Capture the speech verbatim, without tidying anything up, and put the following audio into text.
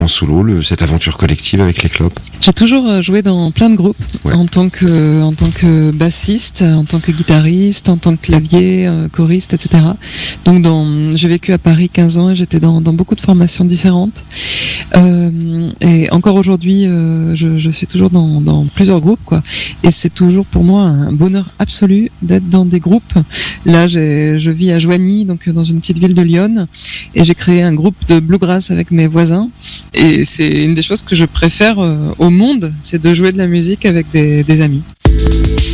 en solo, le, cette aventure collective avec les clopes? J'ai toujours joué dans plein de groupes, ouais. en tant que en tant que bassiste, en tant que guitariste, en tant que clavier, euh, choriste, et cetera. Donc dans, j'ai vécu à Paris quinze ans et j'étais dans, dans beaucoup de formations différentes. Euh, et encore aujourd'hui, euh, je, je suis toujours dans, dans plusieurs groupes, quoi. Et c'est toujours pour moi un bonheur absolu d'être dans des groupes. Là, j'ai, je vis à Joigny, donc dans une petite ville de Lyon, et j'ai créé un groupe de bluegrass avec mes voisins. Et c'est une des choses que je préfère euh, au monde, c'est de jouer de la musique avec des, des amis.